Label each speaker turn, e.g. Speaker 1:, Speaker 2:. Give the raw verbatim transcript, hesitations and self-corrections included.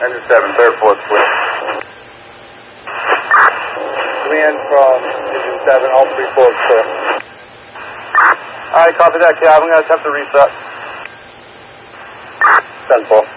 Speaker 1: Engine seven, third, fourth, clear.
Speaker 2: Command from Engine seven, all three floors clear.
Speaker 1: Alright, copy that, Cav. I'm going to attempt to reset.
Speaker 2: ten four.